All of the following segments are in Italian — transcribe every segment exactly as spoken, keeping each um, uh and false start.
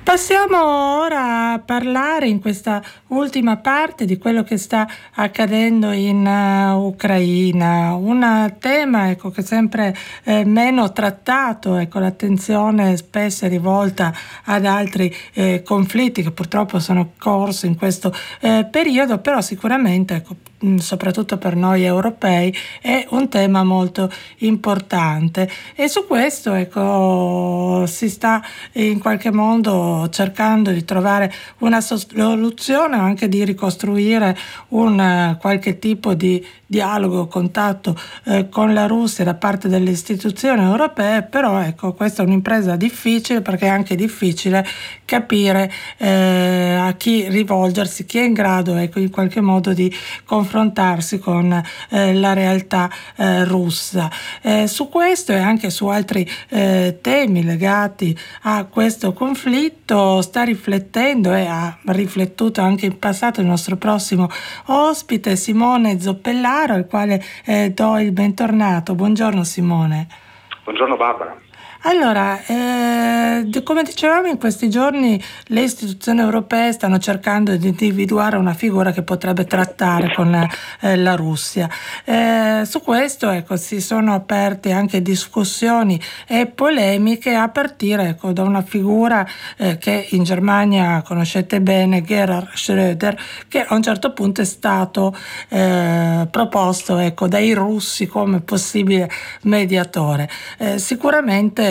Passiamo ora a parlare in questa ultima parte di quello che sta accadendo in uh, Ucraina, un tema ecco, che è sempre eh, meno trattato, ecco, l'attenzione spesso è rivolta ad altri eh, conflitti che purtroppo sono corsi in questo eh, periodo, però sicuramente ecco, soprattutto per noi europei è un tema molto importante e su questo ecco si sta in qualche modo cercando di trovare una soluzione o anche di ricostruire un qualche tipo di dialogo, contatto eh, con la Russia da parte delle istituzioni europee, però ecco questa è un'impresa difficile perché è anche difficile capire eh, a chi rivolgersi, chi è in grado ecco in qualche modo di confrontarsi con eh, la realtà eh, russa. Eh, su questo e anche su altri eh, temi legati a questo conflitto sta riflettendo e ha riflettuto anche in passato il nostro prossimo ospite Simone Zoppellaro, al quale eh, do il bentornato. Buongiorno Simone. Buongiorno Barbara. Allora, eh, come dicevamo in questi giorni le istituzioni europee stanno cercando di individuare una figura che potrebbe trattare con eh, la Russia. Eh, su questo ecco, si sono aperte anche discussioni e polemiche a partire ecco, da una figura eh, che in Germania conoscete bene, Gerhard Schröder, che a un certo punto è stato eh, proposto ecco, dai russi come possibile mediatore. Eh, sicuramente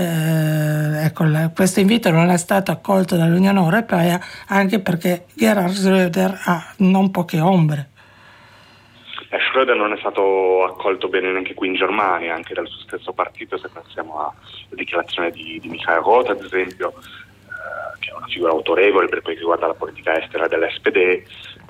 Eh, ecco, la, questo invito non è stato accolto dall'Unione Europea anche perché Gerhard Schröder ha non poche ombre. Eh, Schröder non è stato accolto bene neanche qui in Germania, anche dal suo stesso partito, se pensiamo alla dichiarazione di, di Michael Roth ad esempio, eh, che è una figura autorevole per quel che riguarda la politica estera dell'S P D. eh,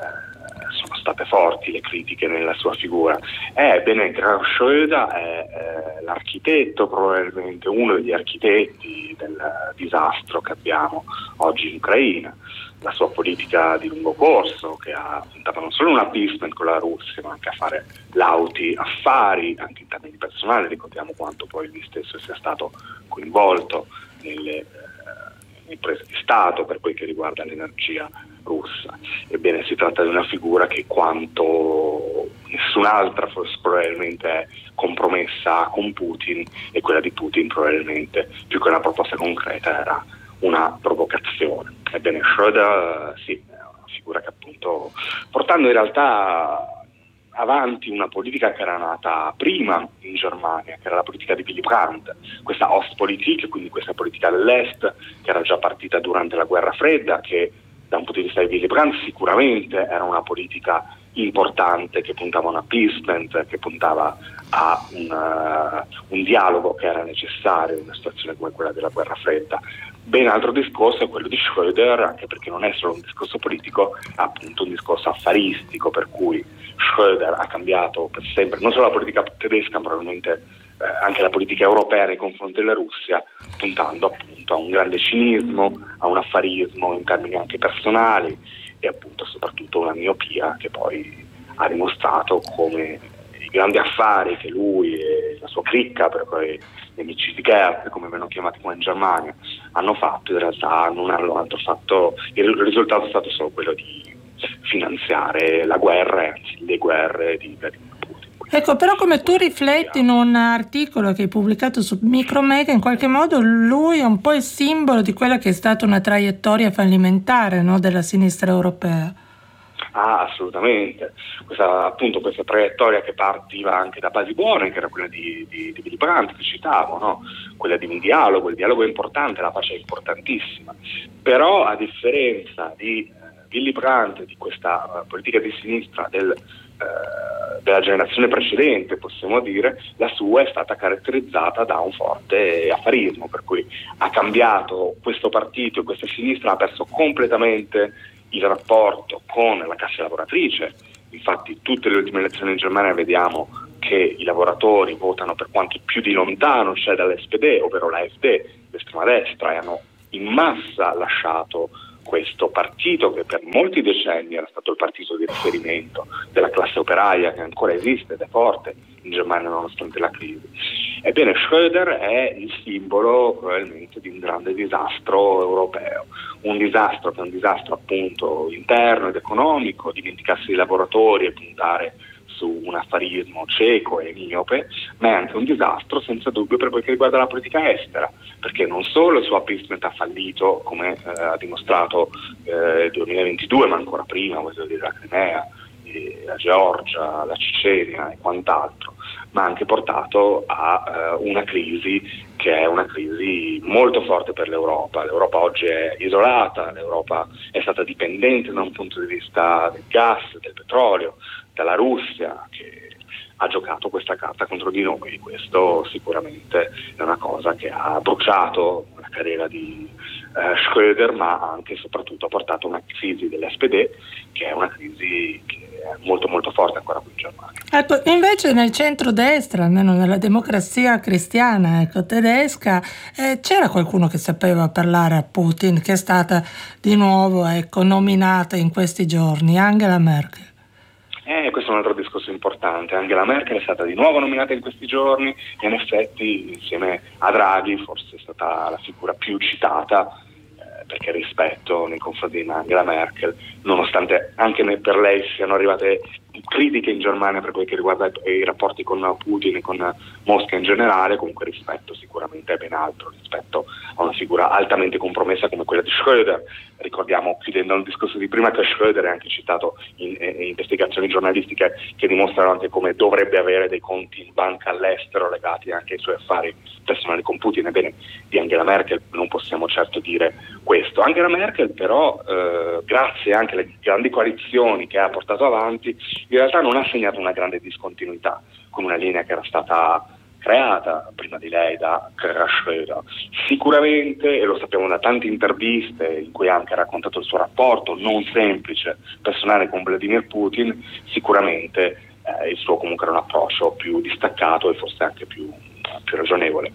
sono state forti le critiche nella sua figura. Ebbene, Gerhard Schröder è eh, l'architetto, probabilmente uno degli architetti del disastro che abbiamo oggi in Ucraina. La sua politica di lungo corso, che ha puntato non solo un appeasement con la Russia, ma anche a fare lauti affari, anche in termini personali. Ricordiamo quanto poi lui stesso sia stato coinvolto nelle eh, imprese di Stato per quel che riguarda l'energia russa. Ebbene, si tratta di una figura che quanto nessun'altra forse probabilmente è compromessa con Putin, e quella di Putin probabilmente più che una proposta concreta era una provocazione. Ebbene, Schröder sì, è una figura che appunto, portando in realtà avanti una politica che era nata prima in Germania, che era la politica di Willy Brandt, questa Ostpolitik, quindi questa politica dell'Est che era già partita durante la guerra fredda, che da un punto di vista di Willy Brandt sicuramente era una politica importante, che puntava a un appeasement, che puntava a un, uh, un dialogo che era necessario in una situazione come quella della guerra fredda. Ben altro discorso è quello di Schröder, anche perché non è solo un discorso politico, è appunto un discorso affaristico, per cui Schröder ha cambiato per sempre non solo la politica tedesca, ma probabilmente eh, anche la politica europea nei confronti della Russia, puntando appunto a un grande cinismo, a un affarismo in termini anche personali e appunto soprattutto una miopia che poi ha dimostrato come i grandi affari che lui e la sua cricca, per poi gli amici di Gerd, come vengono chiamati qua in Germania, hanno fatto, in realtà non hanno altro fatto, il risultato è stato solo quello di finanziare la guerra, anzi le guerre di Vladimir Putin. Ecco, però come tu rifletti in un articolo che hai pubblicato su Micromega, in qualche modo lui è un po' il simbolo di quella che è stata una traiettoria fallimentare, no, della sinistra europea. Ah, assolutamente. Questa, appunto, questa traiettoria che partiva anche da basi buone, che era quella di, di, di Willy Brandt, che citavo, no? Quella di un dialogo. Il dialogo è importante, la pace è importantissima. Però, a differenza di eh, Willy Brandt, di questa uh, politica di sinistra del, uh, della generazione precedente, possiamo dire, la sua è stata caratterizzata da un forte affarismo, per cui ha cambiato questo partito e questa sinistra, ha perso completamente il rapporto con la classe lavoratrice. Infatti tutte le ultime elezioni in Germania vediamo che i lavoratori votano per quanto più di lontano c'è dall'S P D, ovvero la F D, l'estrema destra, e hanno in massa lasciato questo partito che per molti decenni era stato il partito di riferimento della classe operaia, che ancora esiste ed è forte in Germania nonostante la crisi. Ebbene, Schröder è il simbolo probabilmente di un grande disastro europeo, un disastro che è un disastro appunto interno ed economico, dimenticarsi dei lavoratori e puntare su un affarismo cieco e miope, ma è anche un disastro senza dubbio per quel che riguarda la politica estera, perché non solo il suo appeasement ha fallito, come eh, ha dimostrato eh, il duemilaventidue, ma ancora prima, voglio dire, la Crimea, eh, la Georgia, la Cecenia e quant'altro, ma ha anche portato a eh, una crisi che è una crisi molto forte per l'Europa. L'Europa oggi è isolata, l'Europa è stata dipendente da un punto di vista del gas, del petrolio, dalla Russia, che ha giocato questa carta contro di noi. Questo sicuramente è una cosa che ha bruciato la carriera di eh, Schröder, ma anche e soprattutto ha portato a una crisi dell'S P D, che è una crisi che è molto molto forte ancora qui in Germania. Ecco, invece nel centro-destra, almeno nella democrazia cristiana ecco, tedesca, eh, c'era qualcuno che sapeva parlare a Putin, che è stata di nuovo ecco, nominata in questi giorni, Angela Merkel. Eh, questo è un altro discorso importante. Angela Merkel è stata di nuovo nominata in questi giorni e in effetti insieme a Draghi forse è stata la figura più citata, eh, perché rispetto nei confronti di Angela Merkel, nonostante anche per lei siano arrivate critiche in Germania per quel che riguarda i, i rapporti con Putin e con Mosca in generale, comunque rispetto sicuramente è ben altro rispetto a una figura altamente compromessa come quella di Schröder. Ricordiamo, chiudendo il discorso di prima, che Schröder è anche citato in, in investigazioni giornalistiche che dimostrano anche come dovrebbe avere dei conti in banca all'estero legati anche ai suoi affari personali con Putin. Ebbene, di Angela Merkel non possiamo certo dire questo. Angela Merkel però, eh, grazie anche alle grandi coalizioni che ha portato avanti, in realtà non ha segnato una grande discontinuità con una linea che era stata creata prima di lei da Gerhard Schröder. Sicuramente, e lo sappiamo da tante interviste in cui ha anche raccontato il suo rapporto non semplice, personale con Vladimir Putin, sicuramente eh, il suo comunque era un approccio più distaccato e forse anche più, più ragionevole.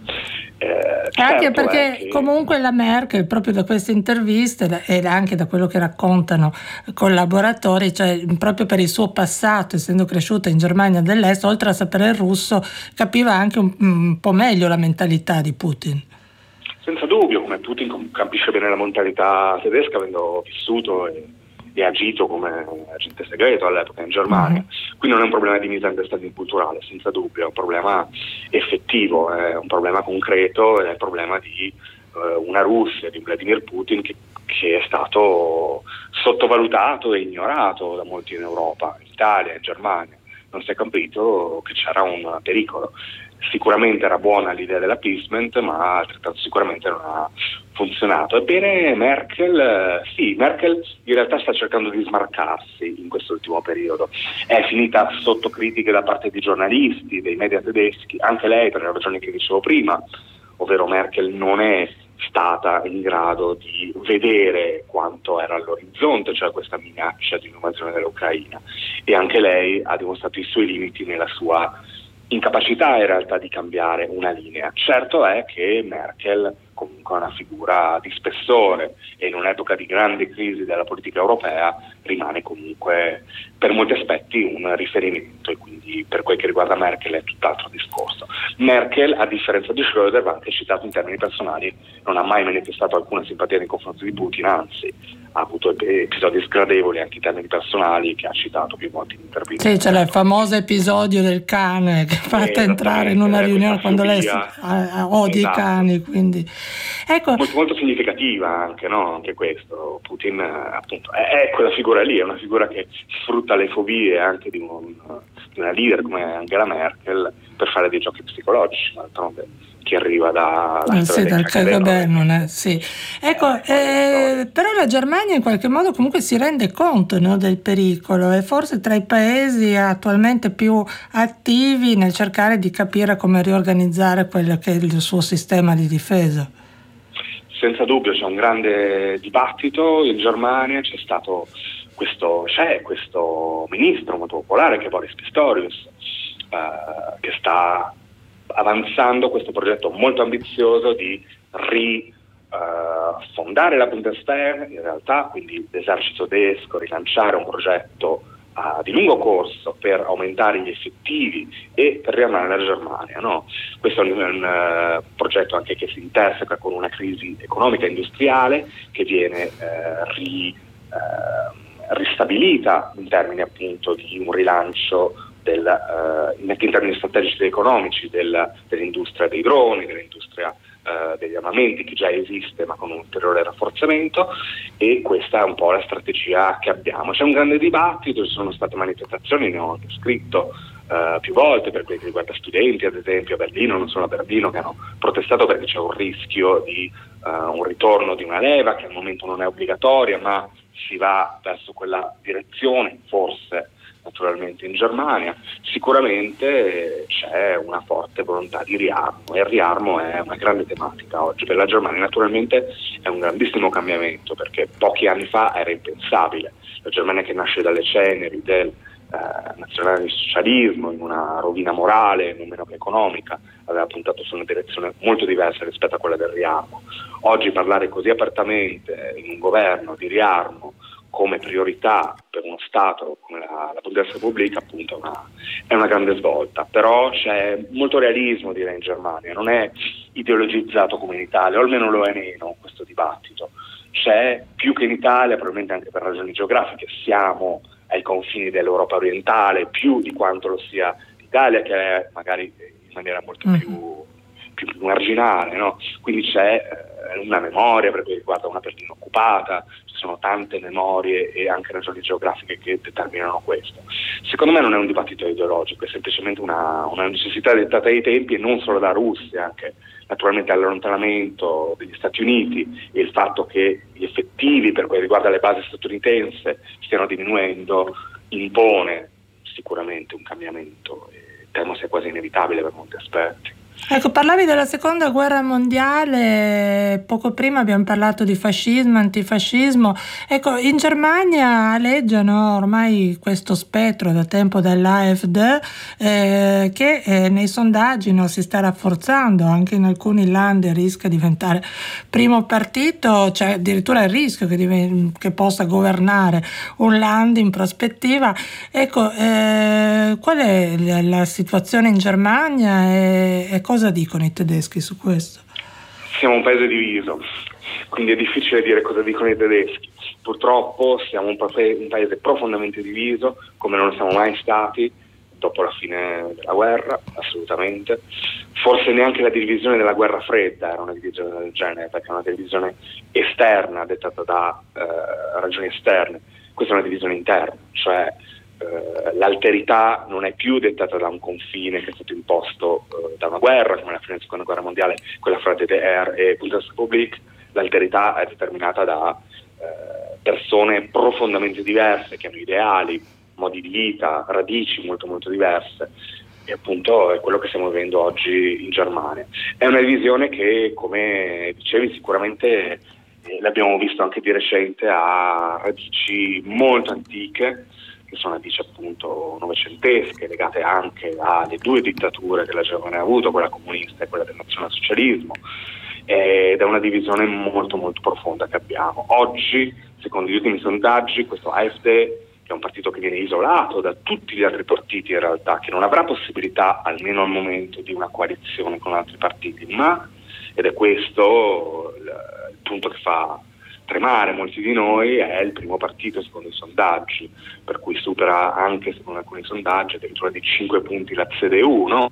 Eh, anche certo perché che... comunque la Merkel, proprio da queste interviste e anche da quello che raccontano collaboratori, cioè proprio per il suo passato, essendo cresciuta in Germania dell'Est, oltre a sapere il russo, capiva anche un, un po' meglio la mentalità di Putin. Senza dubbio, come Putin capisce bene la mentalità tedesca, avendo vissuto e, e agito come agente segreto all'epoca in Germania. Uh-huh. Qui non è un problema di misunderstanding culturale, senza dubbio, è un problema effettivo, è un problema concreto, è il problema di uh, una Russia, di Vladimir Putin, che, che è stato sottovalutato e ignorato da molti in Europa, in Italia, in Germania. Non si è capito che c'era un pericolo. Sicuramente era buona l'idea dell'appeasement, ma altrettanto sicuramente non ha funzionato. Ebbene, Merkel, sì, Merkel in realtà sta cercando di smarcarsi in quest'ultimo periodo. È finita sotto critiche da parte di giornalisti, dei media tedeschi, anche lei per le ragioni che dicevo prima, ovvero Merkel non è stata in grado di vedere quanto era all'orizzonte, cioè questa minaccia di un'invasione dell'Ucraina, e anche lei ha dimostrato i suoi limiti nella sua incapacità in realtà di cambiare una linea. Certo è che Merkel comunque è una figura di spessore e in un'epoca di grande crisi della politica europea rimane comunque per molti aspetti un riferimento, e quindi per quel che riguarda Merkel è tutt'altro discorso. Merkel, a differenza di Schröder, va anche citato in termini personali, non ha mai manifestato alcuna simpatia nei confronti di Putin, anzi ha avuto episodi sgradevoli anche in termini personali che ha citato più volte in interviste. Sì, c'è il famoso episodio del cane che fatta entrare in una riunione quando lei odia esatto. i cani, quindi ecco. molto, molto significativa anche, no? Anche questo. Putin appunto è, è quella figura lì, è una figura che sfrutta le fobie anche di, un, di una leader come Angela Merkel per fare dei giochi psicologici, d'altronde chi arriva da eh sì, dal K G B, non è sì. Ecco, eh, eh, però la Germania in qualche modo comunque si rende conto, no, del pericolo, e forse tra i paesi attualmente più attivi nel cercare di capire come riorganizzare quello che è il suo sistema di difesa. Senza dubbio c'è un grande dibattito in Germania, c'è stato questo, c'è questo ministro molto popolare che è Boris Pistorius, eh, che sta avanzando questo progetto molto ambizioso di ri, uh, fondare la Bundeswehr, in realtà, quindi l'esercito tedesco, rilanciare un progetto uh, di lungo corso per aumentare gli effettivi e per riarmare la Germania, no? Questo è un, un uh, progetto anche che si interseca con una crisi economica e industriale che viene uh, ri, uh, ristabilita in termini appunto di un rilancio del, uh, in termini strategici ed economici del, dell'industria dei droni, dell'industria uh, degli armamenti che già esiste ma con un ulteriore rafforzamento, e questa è un po' la strategia che abbiamo. C'è un grande dibattito, ci sono state manifestazioni, ne ho anche scritto uh, più volte per quelli che riguarda studenti, ad esempio a Berlino, non solo a Berlino, che hanno protestato perché c'è un rischio di uh, un ritorno di una leva che al momento non è obbligatoria, ma si va verso quella direzione, forse naturalmente in Germania. Sicuramente c'è una forte volontà di riarmo, e il riarmo è una grande tematica oggi per la Germania. Naturalmente è un grandissimo cambiamento, perché pochi anni fa era impensabile. La Germania, che nasce dalle ceneri del eh, nazionalsocialismo, in una rovina morale non meno che economica, aveva puntato su una direzione molto diversa rispetto a quella del riarmo. Oggi parlare così apertamente in un governo di riarmo come priorità per uno Stato come la, la Bundesrepublik, appunto, una, è una grande svolta. Però c'è molto realismo, direi, in Germania, non è ideologizzato come in Italia, o almeno lo è meno questo dibattito. C'è più che in Italia, probabilmente anche per ragioni geografiche, siamo ai confini dell'Europa orientale, più di quanto lo sia l'Italia, che è magari in maniera molto mm. più, più, più marginale, no? Quindi c'è eh, una memoria per cui riguarda una Berlino occupata, ci sono tante memorie e anche ragioni geografiche che determinano questo. Secondo me non è un dibattito ideologico, è semplicemente una, una necessità dettata dai tempi, e non solo da Russia, anche naturalmente allontanamento degli Stati Uniti e il fatto che gli effettivi per quel riguarda le basi statunitense stiano diminuendo impone sicuramente un cambiamento, e temo sia quasi inevitabile per molti aspetti. Ecco, parlavi della seconda guerra mondiale, poco prima abbiamo parlato di fascismo, antifascismo. Ecco, in Germania aleggiano ormai questo spettro da tempo dell'A F D eh, che eh, nei sondaggi no, si sta rafforzando, anche in alcuni land rischia di diventare primo partito, c'è addirittura il rischio che, div- che possa governare un land in prospettiva. Ecco, eh, qual è la, la situazione in Germania e, e cosa dicono i tedeschi su questo? Siamo un paese diviso, quindi è difficile dire cosa dicono i tedeschi. Purtroppo siamo un, pa- un paese profondamente diviso, come non siamo mai stati dopo la fine della guerra, assolutamente. Forse neanche la divisione della guerra fredda era una divisione del genere, perché è una divisione esterna, dettata da eh, ragioni esterne. Questa è una divisione interna, cioè Uh, l'alterità non è più dettata da un confine che è stato imposto uh, da una guerra, come la fine della seconda guerra mondiale, quella fra D D R e Bundesrepublik. L'alterità è determinata da uh, persone profondamente diverse, che hanno ideali, modi di vita, radici molto molto diverse, e appunto è quello che stiamo vivendo oggi in Germania. È una divisione che, come dicevi, sicuramente eh, l'abbiamo visto anche di recente, ha radici molto antiche, che sono radici appunto novecentesche, legate anche alle due dittature che la Germania ha avuto, quella comunista e quella del nazionalsocialismo, ed è una divisione molto molto profonda che abbiamo. Oggi, secondo gli ultimi sondaggi, questo A F D, che è un partito che viene isolato da tutti gli altri partiti in realtà, che non avrà possibilità, almeno al momento, di una coalizione con altri partiti, ma, ed è questo il, il punto che fa tremare molti di noi, è il primo partito secondo i sondaggi, per cui supera anche secondo alcuni sondaggi addirittura di cinque punti la C D U, no?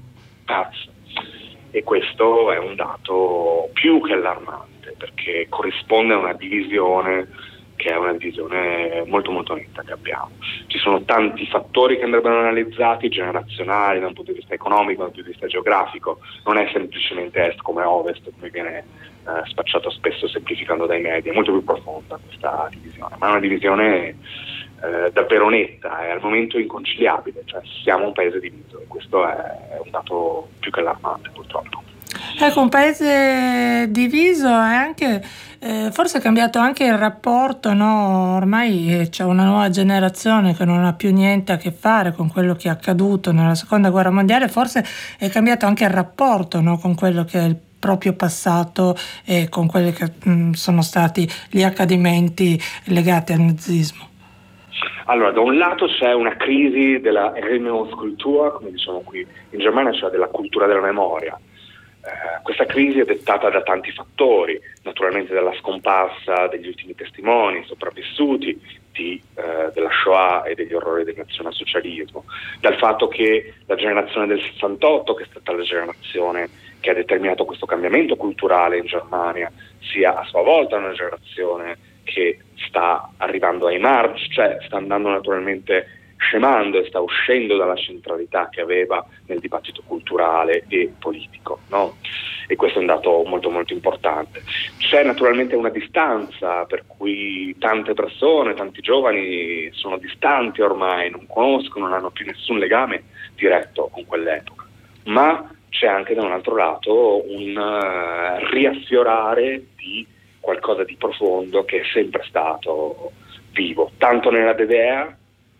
E questo è un dato più che allarmante, perché corrisponde a una divisione che è una divisione molto molto netta che abbiamo. Ci sono tanti fattori che andrebbero analizzati, generazionali, da un punto di vista economico, da un punto di vista geografico. Non è semplicemente est come ovest, come viene eh, spacciato spesso semplificando dai media, è molto più profonda questa divisione, ma è una divisione eh, davvero netta, è al momento inconciliabile, cioè siamo un paese diviso, e questo è, è un dato più che allarmante, purtroppo. Ecco, un paese diviso è anche, eh, forse è cambiato anche il rapporto, no? Ormai c'è una nuova generazione che non ha più niente a che fare con quello che è accaduto nella seconda guerra mondiale, forse è cambiato anche il rapporto, no? Con quello che è il proprio passato e con quelli che mh, sono stati gli accadimenti legati al nazismo? Allora, da un lato c'è una crisi della Erinnerungskultur, come diciamo qui in Germania, cioè della cultura della memoria. Eh, questa crisi è dettata da tanti fattori, naturalmente dalla scomparsa degli ultimi testimoni sopravvissuti di, eh, della Shoah e degli orrori del nazionalsocialismo, dal fatto che la generazione del sessantotto, che è stata la generazione che ha determinato questo cambiamento culturale in Germania, sia a sua volta una generazione che sta arrivando ai margini, cioè sta andando naturalmente scemando e sta uscendo dalla centralità che aveva nel dibattito culturale e politico, no? E questo è un dato molto molto importante. C'è naturalmente una distanza per cui tante persone, tanti giovani sono distanti ormai, non conoscono, non hanno più nessun legame diretto con quell'epoca, ma c'è anche da un altro lato un uh, riaffiorare di qualcosa di profondo che è sempre stato vivo, tanto nella D D R,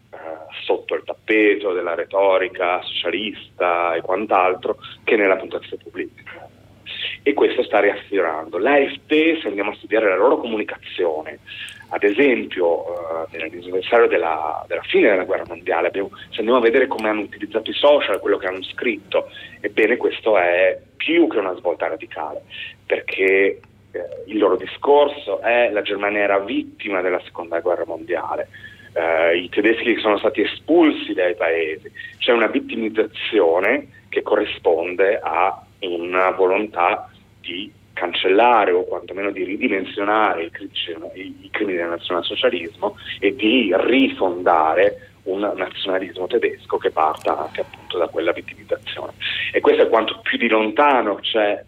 sotto il tappeto della retorica socialista e quant'altro, che nella Bundesrepublik. E questo sta riaffiorando. L'A F D, se andiamo a studiare la loro comunicazione, ad esempio eh, nell'anniversario della, della fine della guerra mondiale, abbiamo, se andiamo a vedere come hanno utilizzato i social, quello che hanno scritto, ebbene questo è più che una svolta radicale, perché eh, il loro discorso è: la Germania era vittima della seconda guerra mondiale, Uh, i tedeschi sono stati espulsi dai paesi. C'è una vittimizzazione che corrisponde a una volontà di cancellare o quantomeno di ridimensionare i, critici, i, i crimini del nazionalsocialismo e di rifondare un nazionalismo tedesco che parta anche appunto da quella vittimizzazione. E questo è quanto più di lontano c'è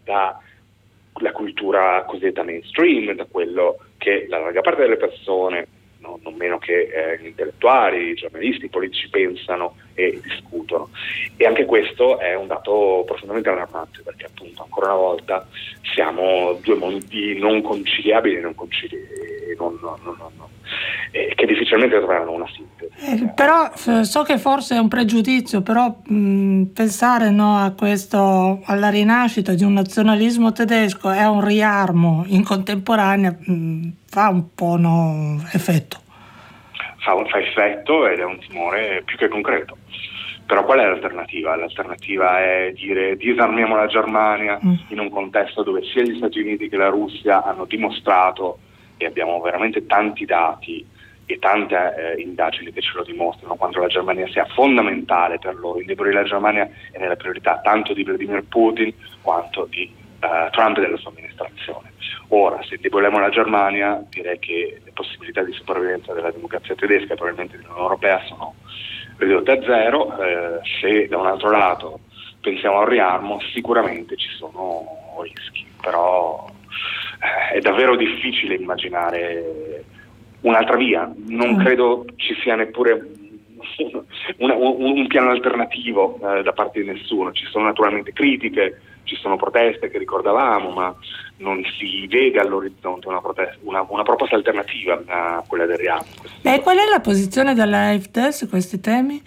dalla cultura cosiddetta mainstream, da quello che la larga parte delle persone, no, non meno che eh, gli intellettuali, i giornalisti, i politici pensano e discutono. E anche questo è un dato profondamente allarmante, perché appunto ancora una volta siamo due mondi non conciliabili, non concili- non, non, non, non, eh, che difficilmente troveranno una sintesi. Eh, però so che forse è un pregiudizio, però mh, pensare no, a questo, alla rinascita di un nazionalismo tedesco è un riarmo in contemporanea, mh, fa un po' no, effetto. Fa, fa effetto ed è un timore più che concreto. Però qual è l'alternativa? L'alternativa è dire disarmiamo la Germania mm. in un contesto dove sia gli Stati Uniti che la Russia hanno dimostrato, e abbiamo veramente tanti dati e tante eh, indagini che ce lo dimostrano, quanto la Germania sia fondamentale per loro. Indebolire la Germania è nella priorità tanto di Vladimir Putin quanto di uh, Trump e della sua amministrazione. Ora, se indeboliamo la Germania, direi che le possibilità di sopravvivenza della democrazia tedesca e probabilmente dell'Unione Europea sono ridotte a zero. Eh, se da un altro lato pensiamo al riarmo, sicuramente ci sono rischi, però eh, è davvero difficile immaginare un'altra via. Non credo ci sia neppure un, un, un piano alternativo eh, da parte di nessuno. Ci sono naturalmente critiche, ci sono proteste che ricordavamo, ma non si vede all'orizzonte una, protesta, una, una proposta alternativa a quella del riarmo. Beh, qual è la posizione dell'A F D su questi temi?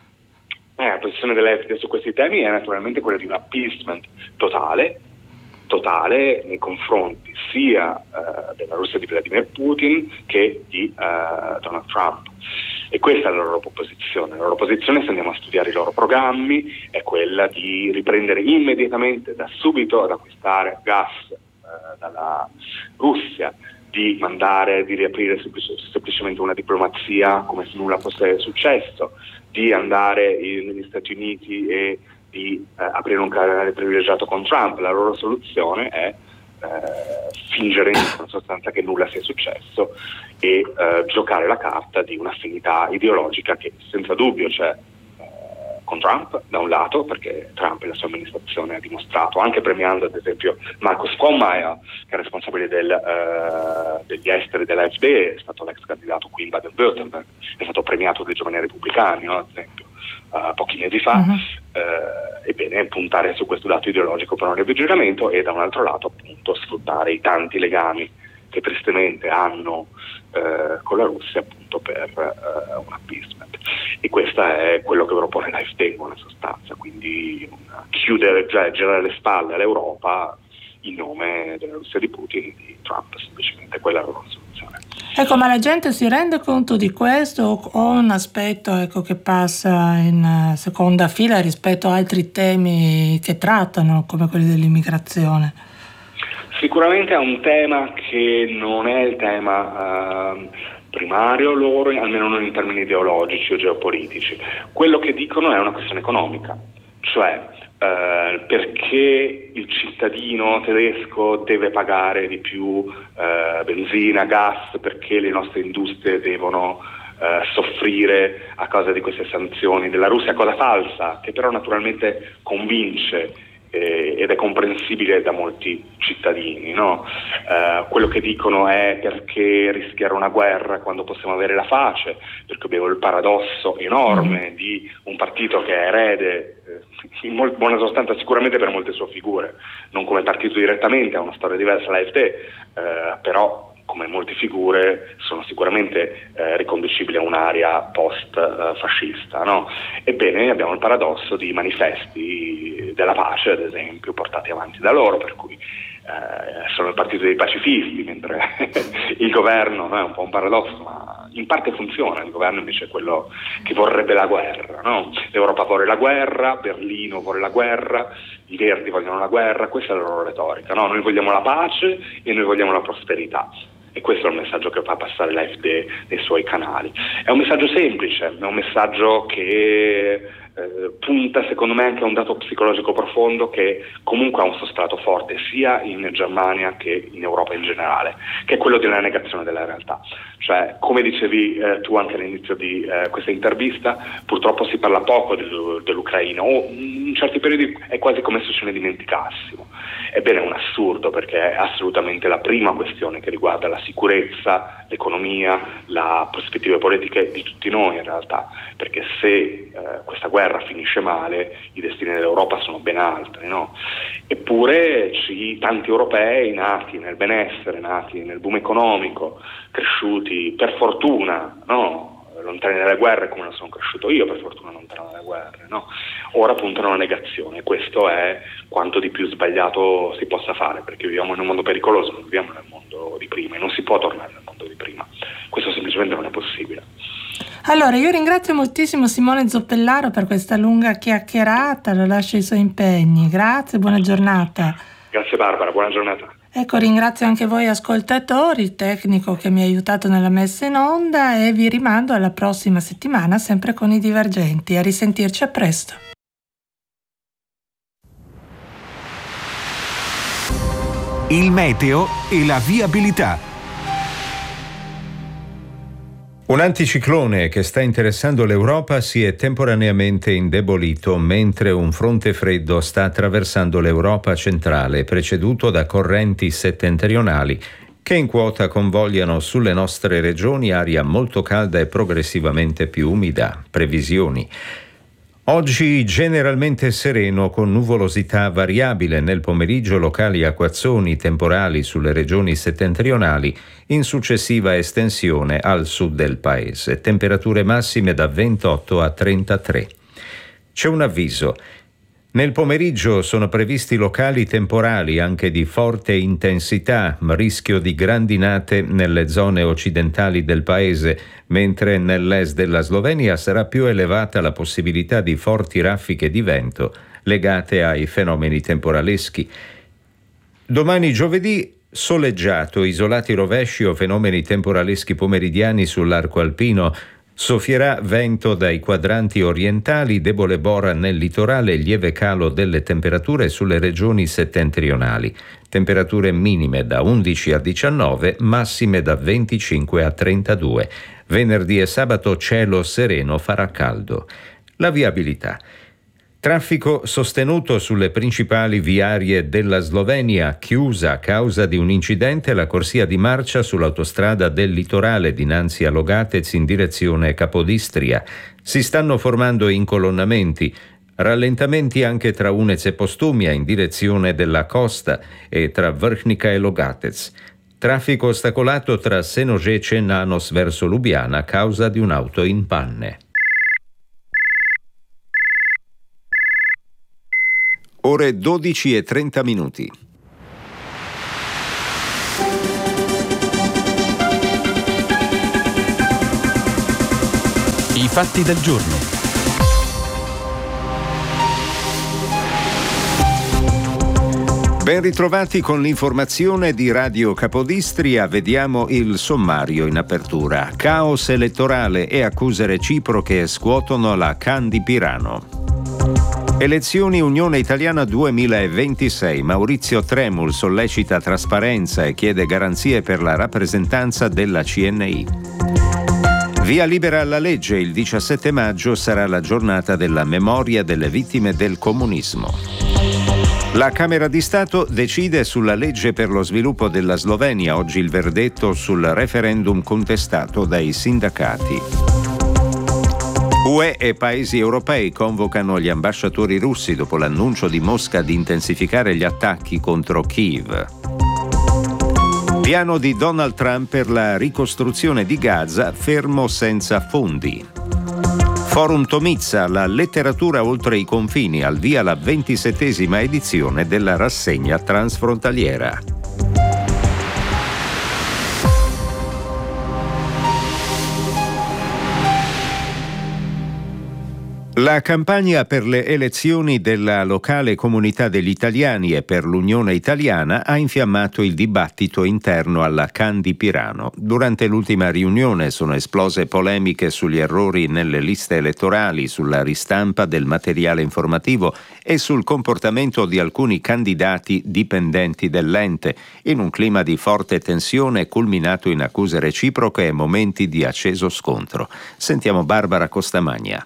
Eh, la posizione dell'A F D su questi temi è naturalmente quella di un appeasement totale, totale nei confronti sia uh, della Russia di Vladimir Putin che di uh, Donald Trump. E questa è la loro posizione. La loro posizione, se andiamo a studiare i loro programmi, è quella di riprendere immediatamente, da subito, ad acquistare gas uh, dalla Russia, di mandare, di riaprire semplic- semplicemente una diplomazia come se nulla fosse successo, di andare negli Stati Uniti e di eh, aprire un canale privilegiato con Trump. La loro soluzione è eh, fingere in sostanza che nulla sia successo e eh, giocare la carta di un'affinità ideologica che senza dubbio c'è eh, con Trump da un lato, perché Trump e la sua amministrazione ha dimostrato, anche premiando ad esempio Markus Frohnmayer, che è responsabile del, eh, degli esteri dell'A F D, è stato l'ex candidato qui in Baden-Württemberg, è stato premiato dai giovani repubblicani, no, ad esempio. Uh, pochi mesi fa, uh-huh. uh, ebbene puntare su questo dato ideologico per un riavvicinamento e da un altro lato appunto sfruttare i tanti legami che tristemente hanno uh, con la Russia appunto per uh, un appeasement. E questo è quello che propone l'A F D in buona sostanza, quindi una, chiudere, cioè girare le spalle all'Europa in nome della Russia di Putin e di Trump, semplicemente quella è la loro soluzione. Ecco, ma la gente si rende conto di questo o un aspetto ecco, che passa in seconda fila rispetto a altri temi che trattano, come quelli dell'immigrazione? Sicuramente è un tema che non è il tema uh, primario loro, almeno non in termini ideologici o geopolitici. Quello che dicono è una questione economica, cioè Uh, perché il cittadino tedesco deve pagare di più uh, benzina, gas, perché le nostre industrie devono uh, soffrire a causa di queste sanzioni della Russia, cosa falsa, che però naturalmente convince eh, ed è comprensibile da molti cittadini, no? Uh, quello che dicono è perché rischiare una guerra quando possiamo avere la pace, perché abbiamo il paradosso enorme di un partito che è erede in buona sostanza sicuramente per molte sue figure, non come partito direttamente, ha una storia diversa l'A F D, eh, però come molte figure sono sicuramente eh, riconducibili a un'area post-fascista, no? Ebbene abbiamo il paradosso di manifesti della pace, ad esempio, portati avanti da loro, per cui eh, sono il partito dei pacifisti, mentre il governo, no, è un po' un paradosso, ma in parte funziona, il governo invece è quello che vorrebbe la guerra, no? L'Europa vuole la guerra, Berlino vuole la guerra, i Verdi vogliono la guerra, questa è la loro retorica, no? Noi vogliamo la pace e noi vogliamo la prosperità. E questo è il messaggio che fa passare l'A F D nei suoi canali. È un messaggio semplice, è un messaggio che eh, punta secondo me anche a un dato psicologico profondo che comunque ha un sostrato forte sia in Germania che in Europa in generale, che è quello della negazione della realtà. Cioè, come dicevi eh, tu anche all'inizio di eh, questa intervista, purtroppo si parla poco del, dell'Ucraina, o in certi periodi è quasi come se ce ne dimenticassimo. Ebbene è un assurdo, perché è assolutamente la prima questione che riguarda la sicurezza, l'economia, le prospettive politiche di tutti noi in realtà, perché se eh, questa guerra finisce male i destini dell'Europa sono ben altri, no? Eppure ci, tanti europei nati nel benessere, nati nel boom economico, cresciuti per fortuna, no? lontani dalle guerre come non sono cresciuto io, per fortuna lontano dalle guerre, no? Ora puntano alla negazione. Questo è quanto di più sbagliato si possa fare, perché viviamo in un mondo pericoloso, non viviamo nel mondo di prima e non si può tornare nel mondo di prima. Questo semplicemente non è possibile. Allora, io ringrazio moltissimo Simone Zoppellaro per questa lunga chiacchierata, lo lascio ai suoi impegni. Grazie, buona giornata. Grazie Barbara, buona giornata. Ecco, ringrazio anche voi ascoltatori, il tecnico che mi ha aiutato nella messa in onda, e vi rimando alla prossima settimana sempre con i Divergenti. A risentirci, a presto. Il meteo e la viabilità. Un anticiclone che sta interessando l'Europa si è temporaneamente indebolito mentre un fronte freddo sta attraversando l'Europa centrale, preceduto da correnti settentrionali che in quota convogliano sulle nostre regioni aria molto calda e progressivamente più umida. Previsioni. Oggi generalmente sereno con nuvolosità variabile, nel pomeriggio locali acquazzoni temporali sulle regioni settentrionali, in successiva estensione al sud del paese. Temperature massime da ventotto a trentatré. C'è un avviso. Nel pomeriggio sono previsti locali temporali anche di forte intensità, rischio di grandinate nelle zone occidentali del paese, mentre nell'est della Slovenia sarà più elevata la possibilità di forti raffiche di vento legate ai fenomeni temporaleschi. Domani giovedì soleggiato, isolati rovesci o fenomeni temporaleschi pomeridiani sull'arco alpino. Soffierà vento dai quadranti orientali, debole bora nel litorale e lieve calo delle temperature sulle regioni settentrionali. Temperature minime da undici a diciannove, massime da venticinque a trentadue. Venerdì e sabato cielo sereno, farà caldo. La viabilità. Traffico sostenuto sulle principali viarie della Slovenia, chiusa a causa di un incidente la corsia di marcia sull'autostrada del litorale dinanzi a Logatec in direzione Capodistria. Si stanno formando incolonnamenti, rallentamenti anche tra Unez e Postumia in direzione della costa e tra Vrhnica e Logatec. Traffico ostacolato tra Senožeč e Nanos verso Lubiana a causa di un'auto in panne. Ore dodici e trenta minuti. fatti del giorno. Ben ritrovati con l'informazione di Radio Capodistria. Vediamo il sommario in apertura. Caos elettorale e accuse reciproche scuotono la Can di Pirano. Elezioni Unione Italiana duemilaventisei. Maurizio Tremul sollecita trasparenza e chiede garanzie per la rappresentanza della C N I. Via libera alla legge. Il diciassette maggio sarà la giornata della memoria delle vittime del comunismo. La Camera di Stato decide sulla legge per lo sviluppo della Slovenia. Oggi il verdetto sul referendum contestato dai sindacati. U E e paesi europei convocano gli ambasciatori russi dopo l'annuncio di Mosca di intensificare gli attacchi contro Kiev. Piano di Donald Trump per la ricostruzione di Gaza fermo senza fondi. Forum Tomizza, la letteratura oltre i confini, al via la ventisettesima edizione della rassegna transfrontaliera. La campagna per le elezioni della locale comunità degli italiani e per l'Unione Italiana ha infiammato il dibattito interno alla Can di Pirano. Durante l'ultima riunione sono esplose polemiche sugli errori nelle liste elettorali, sulla ristampa del materiale informativo e sul comportamento di alcuni candidati dipendenti dell'ente, in un clima di forte tensione culminato in accuse reciproche e momenti di acceso scontro. Sentiamo Barbara Costamagna.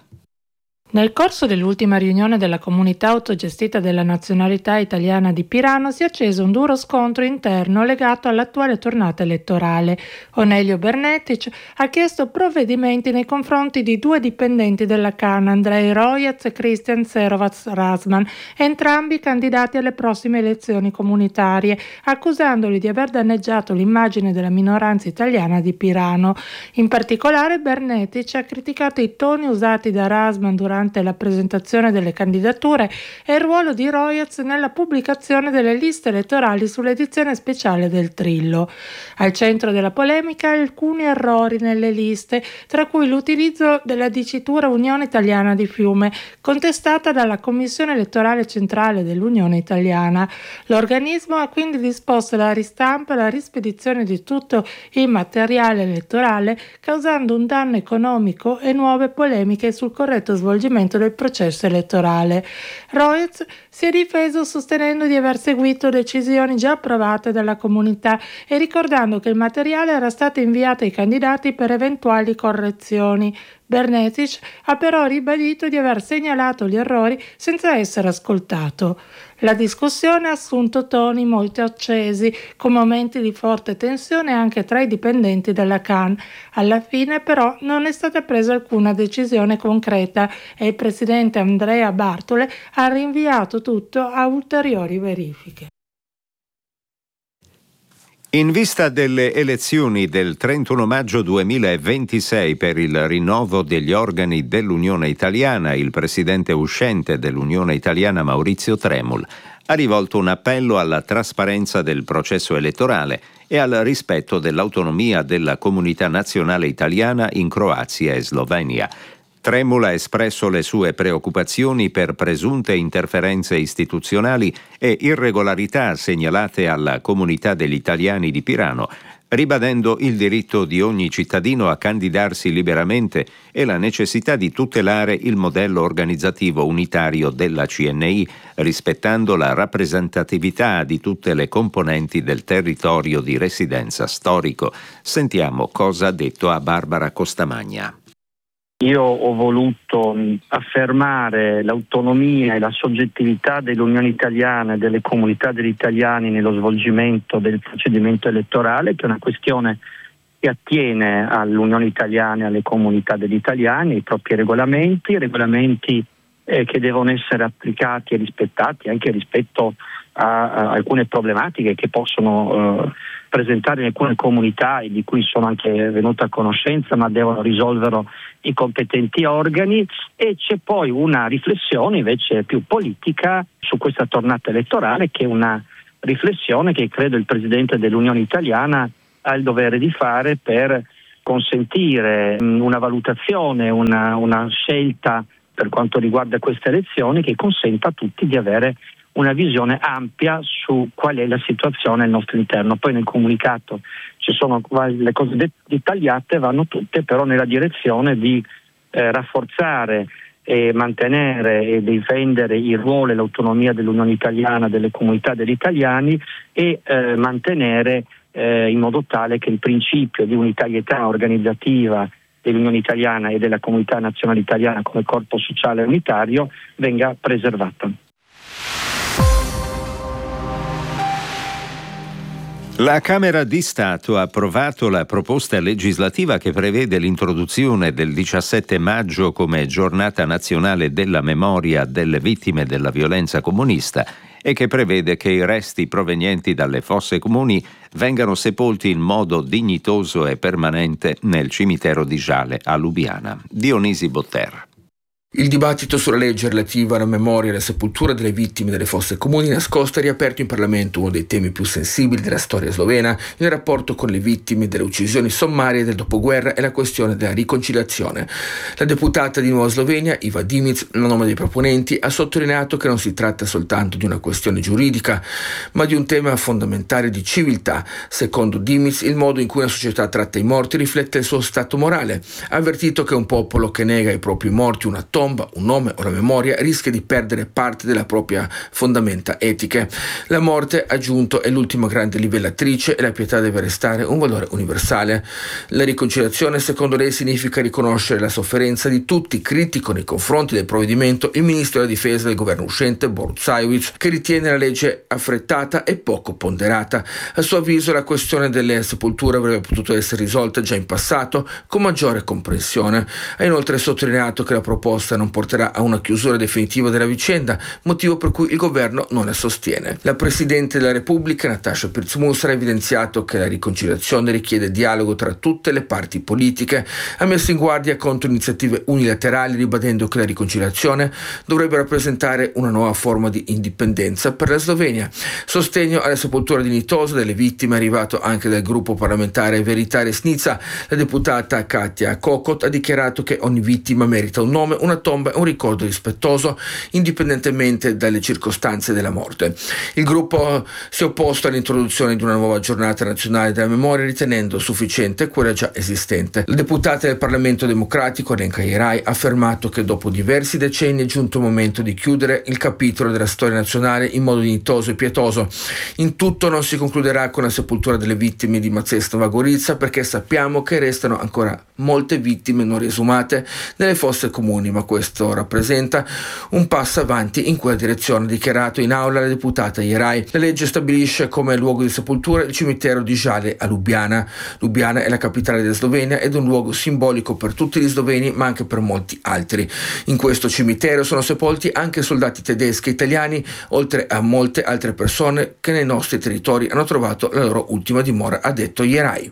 Nel corso dell'ultima riunione della comunità autogestita della nazionalità italiana di Pirano si è acceso un duro scontro interno legato all'attuale tornata elettorale. Onelio Bernetic ha chiesto provvedimenti nei confronti di due dipendenti della Can, Andrei Rojac e Christian Cerovac-Rasman, entrambi candidati alle prossime elezioni comunitarie, accusandoli di aver danneggiato l'immagine della minoranza italiana di Pirano. In particolare Bernetic ha criticato i toni usati da Rasman durante la presentazione delle candidature e il ruolo di Rojac nella pubblicazione delle liste elettorali sull'edizione speciale del Trillo. Al centro della polemica alcuni errori nelle liste, tra cui l'utilizzo della dicitura Unione Italiana di Fiume, contestata dalla Commissione elettorale centrale dell'Unione Italiana. L'organismo ha quindi disposto la ristampa e la rispedizione di tutto il materiale elettorale, causando un danno economico e nuove polemiche sul corretto svolgimento del processo elettorale. Rojac si è difeso sostenendo di aver seguito decisioni già approvate dalla comunità e ricordando che il materiale era stato inviato ai candidati per eventuali correzioni. Bernetic ha però ribadito di aver segnalato gli errori senza essere ascoltato. La discussione ha assunto toni molto accesi, con momenti di forte tensione anche tra i dipendenti della Can. Alla fine però non è stata presa alcuna decisione concreta e il presidente Andrea Bartole ha rinviato tutto a ulteriori verifiche. In vista delle elezioni del trentuno maggio duemilaventisei per il rinnovo degli organi dell'Unione Italiana, il presidente uscente dell'Unione Italiana Maurizio Tremul ha rivolto un appello alla trasparenza del processo elettorale e al rispetto dell'autonomia della comunità nazionale italiana in Croazia e Slovenia. Tremul ha espresso le sue preoccupazioni per presunte interferenze istituzionali e irregolarità segnalate alla comunità degli italiani di Pirano, ribadendo il diritto di ogni cittadino a candidarsi liberamente e la necessità di tutelare il modello organizzativo unitario della C N I, rispettando la rappresentatività di tutte le componenti del territorio di residenza storico. Sentiamo cosa ha detto a Barbara Costamagna. Io ho voluto affermare l'autonomia e la soggettività dell'Unione Italiana e delle comunità degli italiani nello svolgimento del procedimento elettorale, che è una questione che attiene all'Unione Italiana e alle comunità degli italiani, ai propri regolamenti, regolamenti eh, che devono essere applicati e rispettati anche rispetto a, a alcune problematiche che possono eh, presentare in alcune comunità e di cui sono anche venuto a conoscenza, ma devono risolverlo i competenti organi. E c'è poi una riflessione invece più politica su questa tornata elettorale, che è una riflessione che credo il Presidente dell'Unione Italiana ha il dovere di fare per consentire una valutazione, una, una scelta per quanto riguarda queste elezioni che consenta a tutti di avere una visione ampia su qual è la situazione al nostro interno. Poi nel comunicato ci sono le cose dettagliate, vanno tutte però nella direzione di eh, rafforzare e mantenere e difendere il ruolo e l'autonomia dell'Unione Italiana, delle comunità degli italiani e eh, mantenere eh, in modo tale che il principio di unitarietà organizzativa dell'Unione Italiana e della comunità nazionale italiana come corpo sociale unitario venga preservata. La Camera di Stato ha approvato la proposta legislativa che prevede l'introduzione del diciassette maggio come giornata nazionale della memoria delle vittime della violenza comunista e che prevede che i resti provenienti dalle fosse comuni vengano sepolti in modo dignitoso e permanente nel cimitero di Giale a Lubiana. Dionisi Botter. Il dibattito sulla legge relativa alla memoria e alla sepoltura delle vittime delle fosse comuni nascoste ha riaperto in Parlamento uno dei temi più sensibili della storia slovena, il rapporto con le vittime delle uccisioni sommarie del dopoguerra e la questione della riconciliazione. La deputata di Nuova Slovenia, Iva Dimic, a nome dei proponenti, ha sottolineato che non si tratta soltanto di una questione giuridica, ma di un tema fondamentale di civiltà. Secondo Dimic, il modo in cui una società tratta i morti riflette il suo stato morale. Ha avvertito che un popolo che nega ai propri morti una tomba, un nome o la memoria rischia di perdere parte della propria fondamenta etiche. La morte, ha aggiunto, è l'ultima grande livellatrice e la pietà deve restare un valore universale. La riconciliazione, secondo lei, significa riconoscere la sofferenza di tutti. Critico nei confronti del provvedimento il ministro della difesa del governo uscente, Borut Sajovic, che ritiene la legge affrettata e poco ponderata. A suo avviso la questione delle sepolture avrebbe potuto essere risolta già in passato con maggiore comprensione. Ha inoltre sottolineato che la proposta non porterà a una chiusura definitiva della vicenda, motivo per cui il governo non la sostiene. La Presidente della Repubblica, Nataša Pirc-Musar, ha evidenziato che la riconciliazione richiede dialogo tra tutte le parti politiche. Ha messo in guardia contro iniziative unilaterali, ribadendo che la riconciliazione dovrebbe rappresentare una nuova forma di indipendenza per la Slovenia. Sostegno alla sepoltura dignitosa delle vittime è arrivato anche dal gruppo parlamentare Verità Resnica. La deputata Katja Kokot ha dichiarato che ogni vittima merita un nome, una tomba e un ricordo rispettoso, indipendentemente dalle circostanze della morte. Il gruppo si è opposto all'introduzione di una nuova giornata nazionale della memoria, ritenendo sufficiente quella già esistente. La deputata del Parlamento Democratico, Alenka Jeraj, ha affermato che dopo diversi decenni è giunto il momento di chiudere il capitolo della storia nazionale in modo dignitoso e pietoso. In tutto non si concluderà con la sepoltura delle vittime di Mazest Nova Gorica, perché sappiamo che restano ancora molte vittime non riesumate nelle fosse comuni, ma questo rappresenta un passo avanti in quella direzione, ha dichiarato in aula la deputata Jeraj. La legge stabilisce come luogo di sepoltura il cimitero di Giale a Lubiana. Lubiana è la capitale della Slovenia ed è un luogo simbolico per tutti gli sloveni, ma anche per molti altri. In questo cimitero sono sepolti anche soldati tedeschi e italiani, oltre a molte altre persone che nei nostri territori hanno trovato la loro ultima dimora, ha detto Jeraj.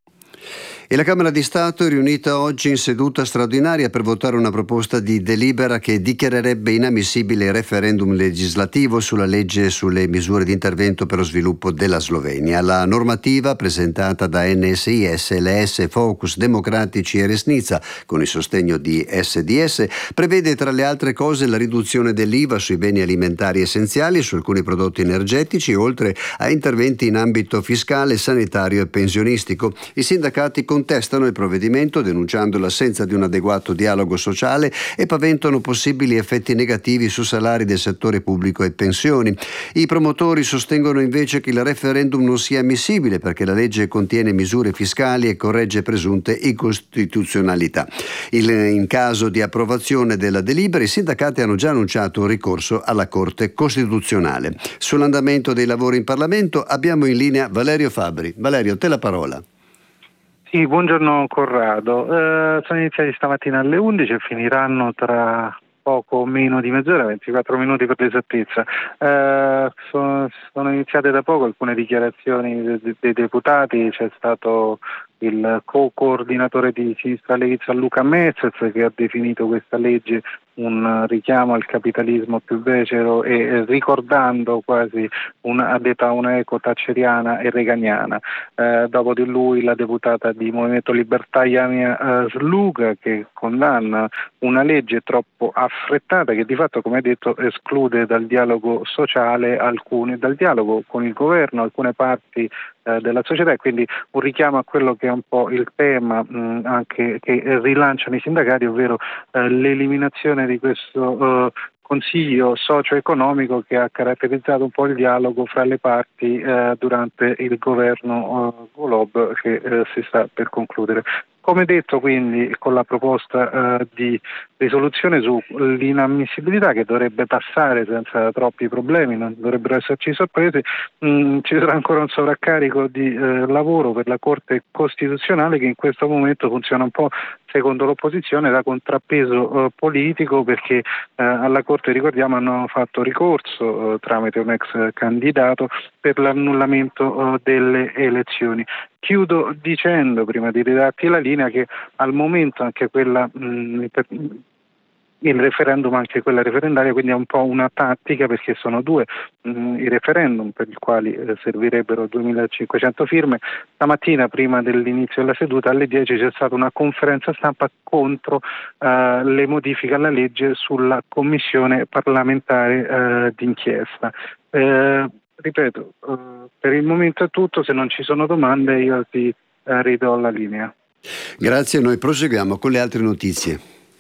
E la Camera di Stato è riunita oggi in seduta straordinaria per votare una proposta di delibera che dichiarerebbe inammissibile il referendum legislativo sulla legge sulle misure di intervento per lo sviluppo della Slovenia. La normativa, presentata da N S I S, L S, Focus, Democratici e Resnica, con il sostegno di S D S, prevede tra le altre cose la riduzione dell'I V A sui beni alimentari essenziali e su alcuni prodotti energetici, oltre a interventi in ambito fiscale, sanitario e pensionistico. I sindacati contestano il provvedimento denunciando l'assenza di un adeguato dialogo sociale e paventano possibili effetti negativi su salari del settore pubblico e pensioni. I promotori sostengono invece che il referendum non sia ammissibile perché la legge contiene misure fiscali e corregge presunte incostituzionalità. Il, in caso di approvazione della delibera, i sindacati hanno già annunciato un ricorso alla Corte Costituzionale. Sull'andamento dei lavori in Parlamento abbiamo in linea Valerio Fabbri. Valerio, te la parola. Sì, buongiorno Corrado. Eh, sono iniziati stamattina alle undici e finiranno tra poco meno di mezz'ora, ventiquattro minuti per l'esattezza. Eh, sono, sono iniziate da poco alcune dichiarazioni dei, dei deputati, c'è stato il co-coordinatore di Sinistra Leviza Luca Mezzez, che ha definito questa legge un richiamo al capitalismo più becero e ricordando quasi una, a detta una eco thatcheriana e reganiana. Eh, dopo di lui la deputata di Movimento Libertà Yamia eh, Sluga, che condanna una legge troppo affrettata che di fatto, come detto, esclude dal dialogo sociale alcuni, dal dialogo con il governo alcune parti eh, della società, e quindi un richiamo a quello che è un po' il tema mh, anche che rilanciano i sindacati, ovvero eh, l'eliminazione di questo uh, consiglio socio-economico che ha caratterizzato un po' il dialogo fra le parti uh, durante il governo uh, Golob che uh, si sta per concludere. Come detto, quindi, con la proposta uh, di risoluzione sull'inammissibilità, che dovrebbe passare senza troppi problemi, non dovrebbero esserci sorprese, mh, ci sarà ancora un sovraccarico di uh, lavoro per la Corte Costituzionale, che in questo momento funziona un po' secondo l'opposizione da contrappeso uh, politico, perché uh, alla Corte, ricordiamo, hanno fatto ricorso uh, tramite un ex candidato per l'annullamento uh, delle elezioni. Chiudo dicendo, prima di ridarti la linea, che al momento anche quella mh, per, il referendum, anche quella referendaria, quindi è un po' una tattica, perché sono due mh, i referendum per i quali eh, servirebbero duemilacinquecento firme. Stamattina, prima dell'inizio della seduta, alle dieci c'è stata una conferenza stampa contro eh, le modifiche alla legge sulla commissione parlamentare eh, d'inchiesta. Eh, ripeto, eh, per il momento è tutto, se non ci sono domande io ti eh, ridò la linea. Grazie, noi proseguiamo con le altre notizie.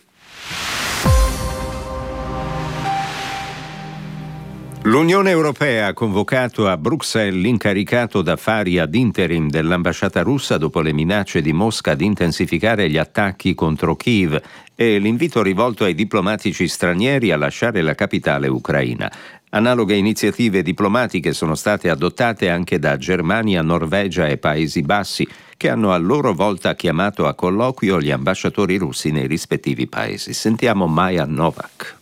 L'Unione Europea ha convocato a Bruxelles l'incaricato d'affari ad interim dell'ambasciata russa dopo le minacce di Mosca di intensificare gli attacchi contro Kiev e l'invito rivolto ai diplomatici stranieri a lasciare la capitale ucraina. Analoghe iniziative diplomatiche sono state adottate anche da Germania, Norvegia e Paesi Bassi, che hanno a loro volta chiamato a colloquio gli ambasciatori russi nei rispettivi paesi. Sentiamo Maja Novak.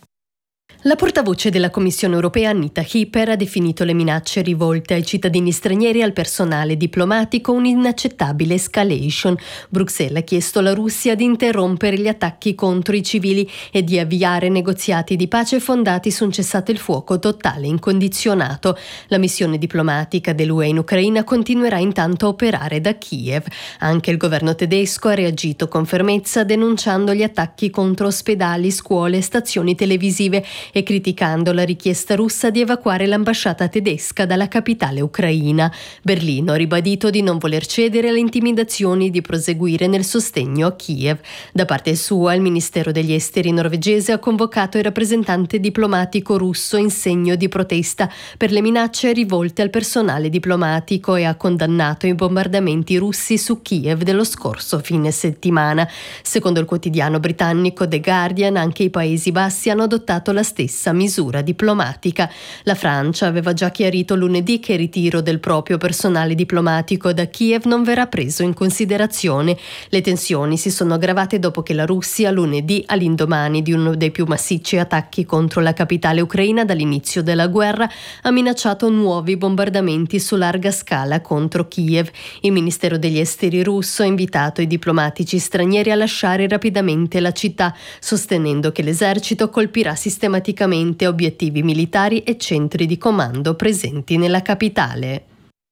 La portavoce della Commissione europea Anita Hipper ha definito le minacce rivolte ai cittadini stranieri e al personale diplomatico un'inaccettabile escalation. Bruxelles ha chiesto alla Russia di interrompere gli attacchi contro i civili e di avviare negoziati di pace fondati su un cessate il fuoco totale e incondizionato. La missione diplomatica dell'U E in Ucraina continuerà intanto a operare da Kiev. Anche il governo tedesco ha reagito con fermezza denunciando gli attacchi contro ospedali, scuole e stazioni televisive e criticando la richiesta russa di evacuare l'ambasciata tedesca dalla capitale ucraina. Berlino ha ribadito di non voler cedere alle intimidazioni di proseguire nel sostegno a Kiev. Da parte sua, il Ministero degli Esteri norvegese ha convocato il rappresentante diplomatico russo in segno di protesta per le minacce rivolte al personale diplomatico e ha condannato i bombardamenti russi su Kiev dello scorso fine settimana. Secondo il quotidiano britannico The Guardian, anche i Paesi Bassi hanno adottato la stessa misura diplomatica. La Francia aveva già chiarito lunedì che il ritiro del proprio personale diplomatico da Kiev non verrà preso in considerazione. Le tensioni si sono aggravate dopo che la Russia lunedì, all'indomani di uno dei più massicci attacchi contro la capitale ucraina dall'inizio della guerra, ha minacciato nuovi bombardamenti su larga scala contro Kiev. Il Ministero degli Esteri russo ha invitato i diplomatici stranieri a lasciare rapidamente la città, sostenendo che l'esercito colpirà sistematicamente obiettivi militari e centri di comando presenti nella capitale.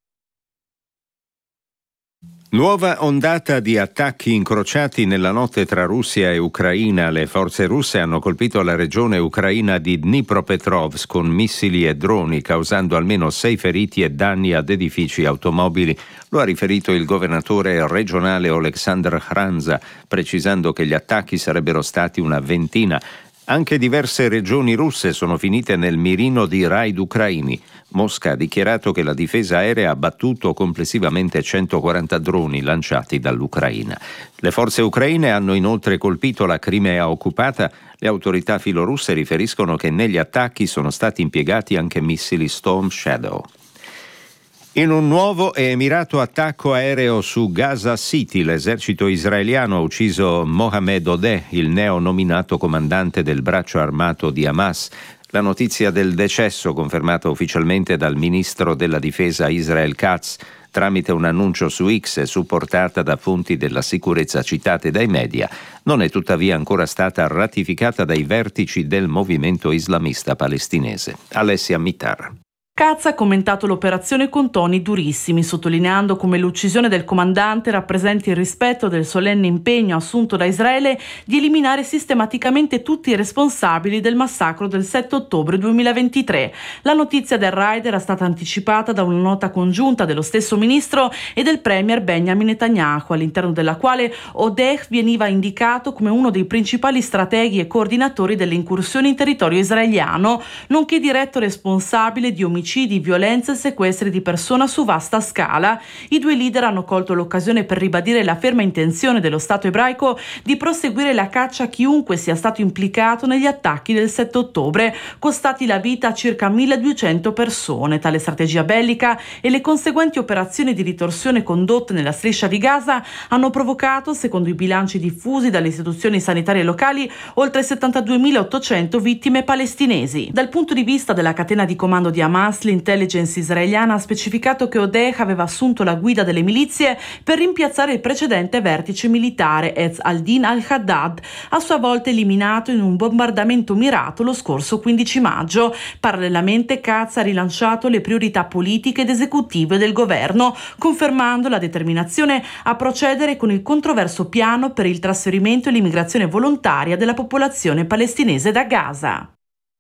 Nuova ondata di attacchi incrociati nella notte tra Russia e Ucraina. Le forze russe hanno colpito la regione ucraina di Dnipropetrovsk con missili e droni, causando almeno sei feriti e danni ad edifici e automobili. Lo ha riferito il governatore regionale Oleksandr Hranza, precisando che gli attacchi sarebbero stati una ventina. Anche diverse regioni russe sono finite nel mirino di raid ucraini. Mosca ha dichiarato che la difesa aerea ha abbattuto complessivamente centoquaranta droni lanciati dall'Ucraina. Le forze ucraine hanno inoltre colpito la Crimea occupata. Le autorità filorusse riferiscono che negli attacchi sono stati impiegati anche missili Storm Shadow. In un nuovo e mirato attacco aereo su Gaza City, l'esercito israeliano ha ucciso Mohamed Odeh, il neonominato comandante del braccio armato di Hamas. La notizia del decesso, confermata ufficialmente dal ministro della difesa Israel Katz, tramite un annuncio su X supportata da fonti della sicurezza citate dai media, non è tuttavia ancora stata ratificata dai vertici del movimento islamista palestinese. Alessia Mittar. Katz ha commentato l'operazione con toni durissimi, sottolineando come l'uccisione del comandante rappresenti il rispetto del solenne impegno assunto da Israele di eliminare sistematicamente tutti i responsabili del massacro del sette ottobre duemilaventitré. La notizia del raid era stata anticipata da una nota congiunta dello stesso ministro e del premier Benjamin Netanyahu, all'interno della quale Odeh veniva indicato come uno dei principali strateghi e coordinatori delle incursioni in territorio israeliano, nonché diretto responsabile di omicidi, violenze e sequestri di persona su vasta scala. I due leader hanno colto l'occasione per ribadire la ferma intenzione dello Stato ebraico di proseguire la caccia a chiunque sia stato implicato negli attacchi del sette ottobre, costati la vita a circa milleduecento persone. Tale strategia bellica e le conseguenti operazioni di ritorsione condotte nella striscia di Gaza hanno provocato, secondo i bilanci diffusi dalle istituzioni sanitarie locali, oltre settantaduemilaottocento vittime palestinesi. Dal punto di vista della catena di comando di Hamas, l'intelligence israeliana ha specificato che Odeh aveva assunto la guida delle milizie per rimpiazzare il precedente vertice militare Ez al-Din al-Haddad, a sua volta eliminato in un bombardamento mirato lo scorso quindici maggio. Parallelamente Katz ha rilanciato le priorità politiche ed esecutive del governo, confermando la determinazione a procedere con il controverso piano per il trasferimento e l'immigrazione volontaria della popolazione palestinese da Gaza.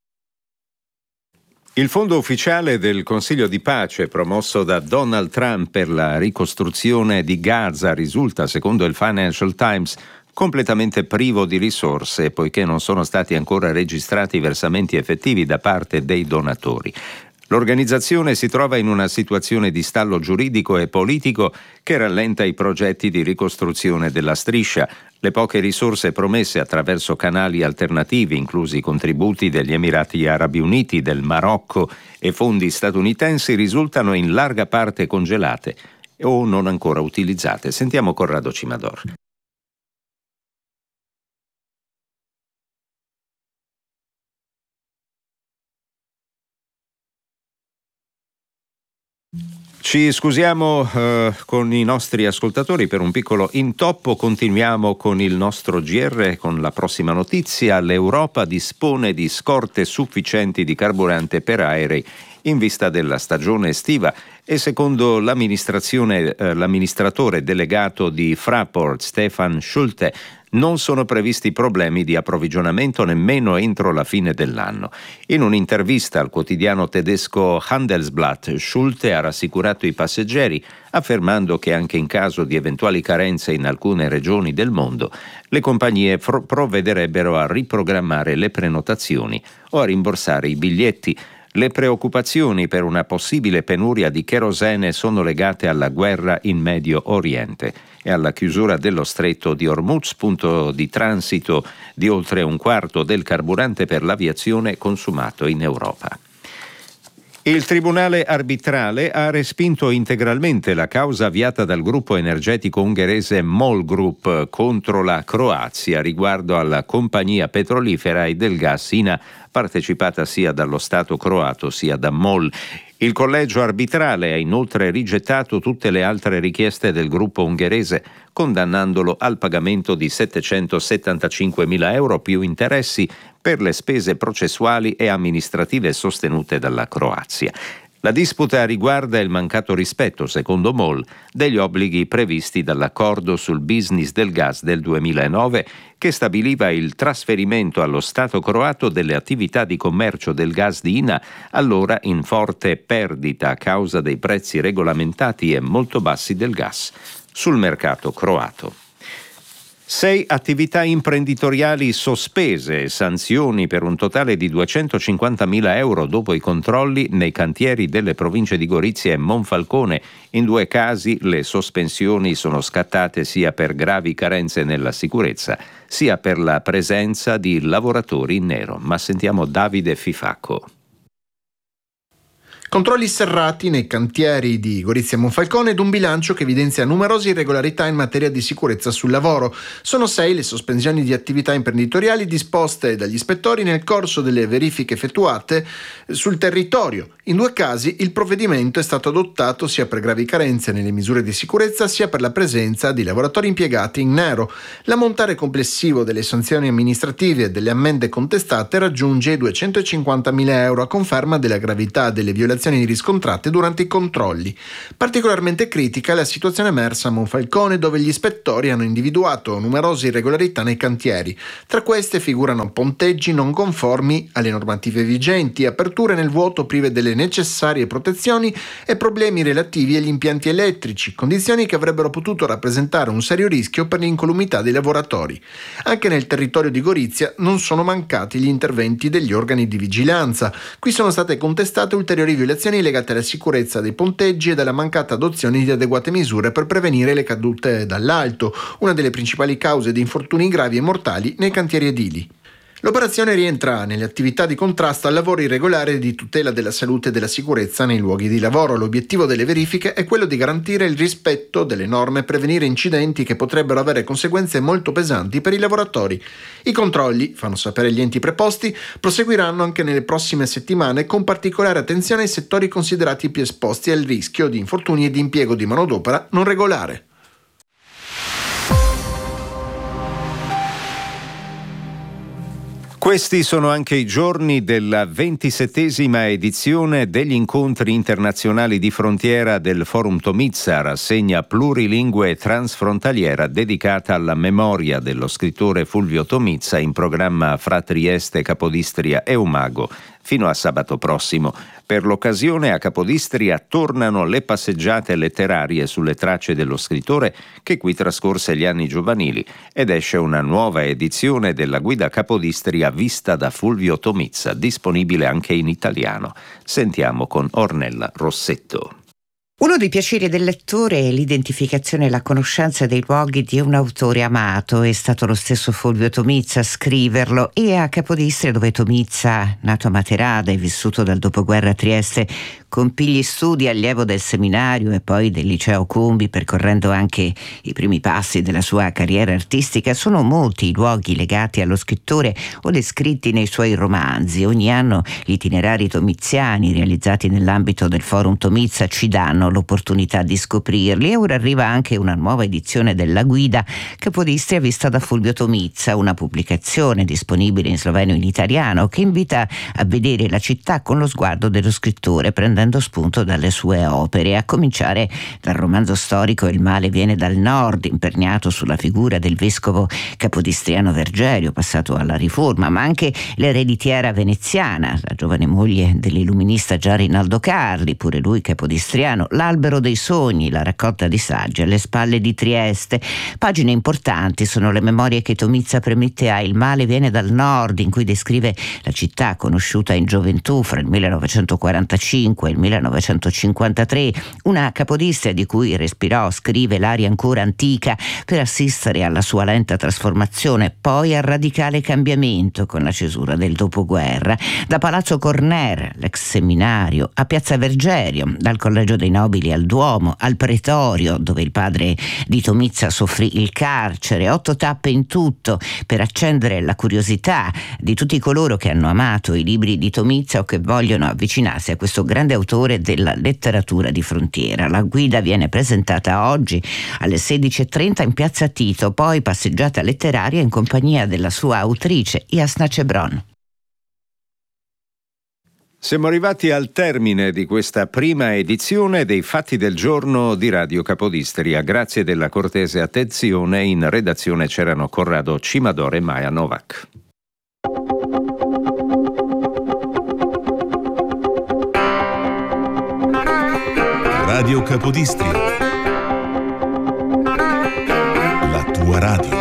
Il fondo ufficiale del Consiglio di pace promosso da Donald Trump per la ricostruzione di Gaza risulta, secondo il Financial Times, completamente privo di risorse, poiché non sono stati ancora registrati versamenti effettivi da parte dei donatori. L'organizzazione si trova in una situazione di stallo giuridico e politico che rallenta i progetti di ricostruzione della striscia. Le poche risorse promesse attraverso canali alternativi, inclusi i contributi degli Emirati Arabi Uniti, del Marocco e fondi statunitensi, risultano in larga parte congelate o non ancora utilizzate. Sentiamo Corrado Cimador. Ci scusiamo eh, con i nostri ascoltatori per un piccolo intoppo. Continuiamo con il nostro G R con la prossima notizia. L'Europa dispone di scorte sufficienti di carburante per aerei in vista della stagione estiva e secondo l'amministrazione, eh, l'amministratore delegato di Fraport, Stefan Schulte, non sono previsti problemi di approvvigionamento nemmeno entro la fine dell'anno. In un'intervista al quotidiano tedesco Handelsblatt, Schulte ha rassicurato i passeggeri, affermando che anche in caso di eventuali carenze in alcune regioni del mondo, le compagnie fro- provvederebbero a riprogrammare le prenotazioni o a rimborsare i biglietti. Le preoccupazioni per una possibile penuria di cherosene sono legate alla guerra in Medio Oriente e alla chiusura dello stretto di Hormuz, punto di transito di oltre un quarto del carburante per l'aviazione consumato in Europa. Il tribunale arbitrale ha respinto integralmente la causa avviata dal gruppo energetico ungherese MOL Group contro la Croazia riguardo alla compagnia petrolifera e del gas I N A partecipata sia dallo Stato croato sia da MOL. Il collegio arbitrale ha inoltre rigettato tutte le altre richieste del gruppo ungherese, condannandolo al pagamento di settecentosettantacinquemila euro più interessi per le spese processuali e amministrative sostenute dalla Croazia. La disputa riguarda il mancato rispetto, secondo MOL, degli obblighi previsti dall'accordo sul business del gas del duemilanove che stabiliva il trasferimento allo Stato croato delle attività di commercio del gas di I N A, allora in forte perdita a causa dei prezzi regolamentati e molto bassi del gas sul mercato croato. Sei attività imprenditoriali sospese, sanzioni per un totale di duecentocinquantamila euro dopo i controlli nei cantieri delle province di Gorizia e Monfalcone. In due casi le sospensioni sono scattate sia per gravi carenze nella sicurezza, sia per la presenza di lavoratori in nero. Ma sentiamo Davide Fifacco. Controlli serrati nei cantieri di Gorizia e Monfalcone ed un bilancio che evidenzia numerose irregolarità in materia di sicurezza sul lavoro. Sono sei le sospensioni di attività imprenditoriali disposte dagli ispettori nel corso delle verifiche effettuate sul territorio. In due casi il provvedimento è stato adottato sia per gravi carenze nelle misure di sicurezza sia per la presenza di lavoratori impiegati in nero. L'ammontare complessivo delle sanzioni amministrative e delle ammende contestate raggiunge i duecentocinquantamila euro, a conferma della gravità delle violazioni riscontrate durante i controlli. Particolarmente critica è la situazione emersa a Monfalcone, dove gli ispettori hanno individuato numerose irregolarità nei cantieri. Tra queste figurano ponteggi non conformi alle normative vigenti, aperture nel vuoto prive delle necessarie protezioni e problemi relativi agli impianti elettrici, condizioni che avrebbero potuto rappresentare un serio rischio per l'incolumità dei lavoratori. Anche nel territorio di Gorizia non sono mancati gli interventi degli organi di vigilanza. Qui sono state contestate ulteriori violazioni legate alla sicurezza dei ponteggi e alla mancata adozione di adeguate misure per prevenire le cadute dall'alto, una delle principali cause di infortuni gravi e mortali nei cantieri edili. L'operazione rientra nelle attività di contrasto al lavoro irregolare e di tutela della salute e della sicurezza nei luoghi di lavoro. L'obiettivo delle verifiche è quello di garantire il rispetto delle norme e prevenire incidenti che potrebbero avere conseguenze molto pesanti per i lavoratori. I controlli, fanno sapere gli enti preposti, proseguiranno anche nelle prossime settimane, con particolare attenzione ai settori considerati più esposti al rischio di infortuni e di impiego di manodopera non regolare. Questi sono anche i giorni della ventisettesima edizione degli incontri internazionali di frontiera del Forum Tomizza, rassegna plurilingue e transfrontaliera dedicata alla memoria dello scrittore Fulvio Tomizza, in programma fra Trieste, Capodistria e Umago fino a sabato prossimo. Per l'occasione a Capodistria tornano le passeggiate letterarie sulle tracce dello scrittore, che qui trascorse gli anni giovanili, ed esce una nuova edizione della guida Capodistria vista da Fulvio Tomizza, disponibile anche in italiano. Sentiamo con Ornella Rossetto. Uno dei piaceri del lettore è l'identificazione e la conoscenza dei luoghi di un autore amato. È stato lo stesso Fulvio Tomizza a scriverlo, e a Capodistria, dove Tomizza, nato a Materada e vissuto dal dopoguerra a Trieste, compì gli studi allievo del seminario e poi del liceo Cumbi, percorrendo anche i primi passi della sua carriera artistica. Sono molti i luoghi legati allo scrittore o descritti nei suoi romanzi. Ogni anno gli itinerari tomiziani realizzati nell'ambito del Forum Tomizza ci danno l'opportunità di scoprirli, e ora arriva anche una nuova edizione della guida Capodistria vista da Fulvio Tomizza, una pubblicazione disponibile in sloveno e in italiano che invita a vedere la città con lo sguardo dello scrittore, prendendo spunto dalle sue opere, a cominciare dal romanzo storico Il male viene dal nord, imperniato sulla figura del vescovo capodistriano Vergerio, passato alla Riforma, ma anche L'ereditiera veneziana, la giovane moglie dell'illuminista già Rinaldo Carli, pure lui capodistriano, L'albero dei sogni, la raccolta di saggi alle spalle di Trieste. Pagine importanti sono le memorie che Tomizza premette a Il male viene dal nord, in cui descrive la città conosciuta in gioventù fra il millenovecentoquarantacinque e il millenovecentocinquantatré, una Capodistria di cui respirò, scrive, l'aria ancora antica, per assistere alla sua lenta trasformazione, poi al radicale cambiamento con la cesura del dopoguerra. Da Palazzo Corner, l'ex seminario, a Piazza Vergerio, dal Collegio dei Nobili al Duomo, al Pretorio, dove il padre di Tomizza soffrì il carcere. Otto tappe in tutto per accendere la curiosità di tutti coloro che hanno amato i libri di Tomizza o che vogliono avvicinarsi a questo grande autore della letteratura di frontiera. La guida viene presentata oggi alle sedici e trenta in Piazza Tito, poi passeggiata letteraria in compagnia della sua autrice Jasna Cebron. Siamo arrivati al termine di questa prima edizione dei Fatti del Giorno di Radio Capodistria. Grazie della cortese attenzione. In redazione c'erano Corrado Cimadore e Maja Novak. Radio Capodistria. La tua radio.